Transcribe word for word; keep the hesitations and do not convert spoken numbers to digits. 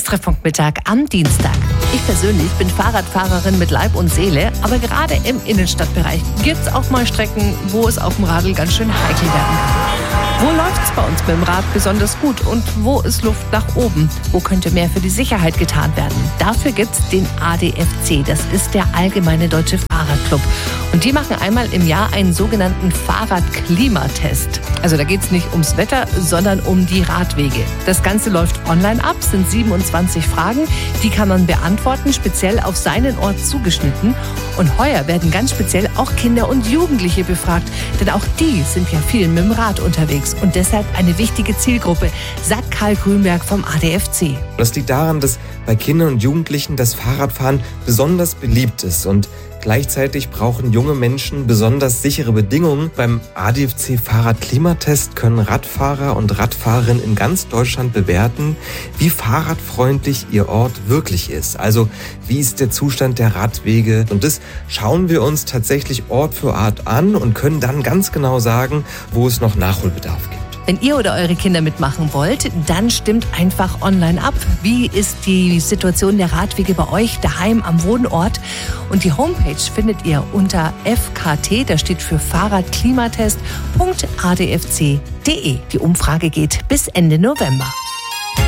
Treffpunkt-Mittag am Dienstag. Ich persönlich bin Fahrradfahrerin mit Leib und Seele, aber gerade im Innenstadtbereich gibt es auch mal Strecken, wo es auf dem Radl ganz schön heikel werden kann. Wo läuft's bei uns mit dem Rad besonders gut und wo ist Luft nach oben? Wo könnte mehr für die Sicherheit getan werden? Dafür gibt's den A D F C, das ist der Allgemeine Deutsche Fahrradclub. Und die machen einmal im Jahr einen sogenannten Fahrradklimatest. Also da geht's nicht ums Wetter, sondern um die Radwege. Das Ganze läuft online ab, sind siebenundzwanzig Fragen, die kann man beantworten, speziell auf seinen Ort zugeschnitten. Und heuer werden ganz speziell auch Kinder und Jugendliche befragt, denn auch die sind ja viel mit dem Rad unterwegs und deshalb eine wichtige Zielgruppe, sagt Karl Grünberg vom A D F C. Das liegt daran, dass bei Kindern und Jugendlichen das Fahrradfahren besonders beliebt ist und gleichzeitig brauchen junge Menschen besonders sichere Bedingungen. Beim A D F C Fahrradklimatest können Radfahrer und Radfahrerinnen in ganz Deutschland bewerten, wie fahrradfreundlich ihr Ort wirklich ist. Also wie ist der Zustand der Radwege? Und das schauen wir uns tatsächlich Ort für Ort an und können dann ganz genau sagen, wo es noch Nachholbedarf gibt. Wenn ihr oder eure Kinder mitmachen wollt, dann stimmt einfach online ab. Wie ist die Situation der Radwege bei euch daheim am Wohnort? Und die Homepage findet ihr unter F K T, das steht für Fahrradklimatest punkt a d f c punkt d e. Die Umfrage geht bis Ende November.